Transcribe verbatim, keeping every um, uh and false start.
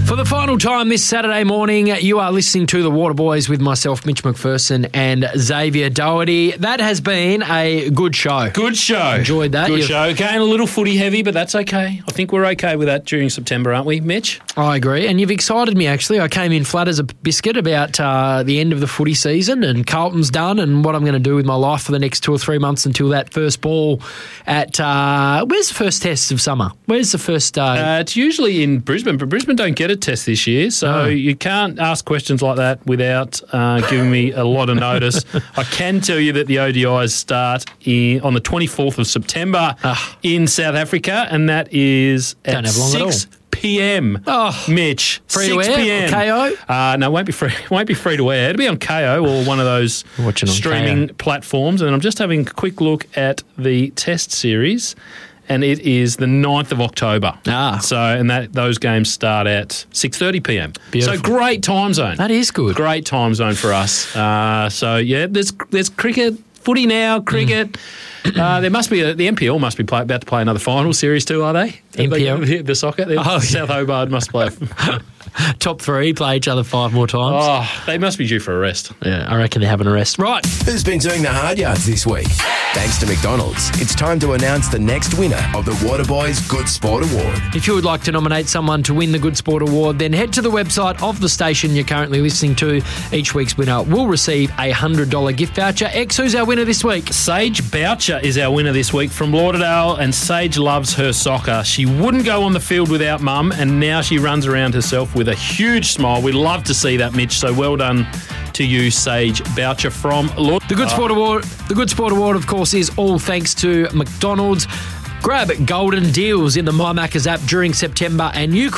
For the final time this Saturday morning, you are listening to The Water Boys with myself, Mitch McPherson, and Xavier Doherty. That has been a good show. Good show. Enjoyed that. Good You've... show. Again, a little footy heavy, but that's okay. I think we're okay with that during September, aren't we, Mitch? I agree. And you've excited me, actually. I came in flat as a biscuit about uh, the end of the footy season, and Carlton's done, and what I'm going to do with my life for the next two or three months until that first ball at... Uh, where's the first test of summer? Where's the first... Uh... Uh, it's usually in Brisbane, but Brisbane don't get a test this year, so Oh. you can't ask questions like that without uh, giving me a lot of notice. I can tell you that the O D Is start in, on the twenty-fourth of September Ah. in South Africa, and that is at Don't have long at all. six p.m. Oh. Mitch, Free to six air? p.m. K O? Uh, no, it won't be free. It won't be free to air. It'll be on K O or one of those Watching on streaming K O. platforms. And I'm just having a quick look at the test series. And it is the ninth of October. Ah. So, and that those games start at six thirty p.m. Beautiful. So, great time zone. That is good. Great time zone for us. Uh, so, yeah, there's there's cricket, footy now, cricket. Mm. Uh, there must be a, the N P L must be play, about to play another final series too, are they? N P L? The, the soccer. Oh, South yeah. Hobart must play. Top three, play each other five more times. Oh, they must be due for a rest. Yeah, I reckon they're having a rest. Right. Who's been doing the hard yards this week? Thanks to McDonald's, it's time to announce the next winner of the Waterboys Good Sport Award. If you would like to nominate someone to win the Good Sport Award, then head to the website of the station you're currently listening to. Each week's winner will receive a one hundred dollars gift voucher. X, who's our winner this week? Sage Boucher is our winner this week from Lauderdale, and Sage loves her soccer. She wouldn't go on the field without mum, and now she runs around herself with a huge smile. We'd love to see that, Mitch, so well done to you, Sage Boucher from Lauderdale. The Good Sport Award, the Good Sport Award, of course, is all thanks to McDonald's. Grab golden deals in the My Macca's app during September, and you could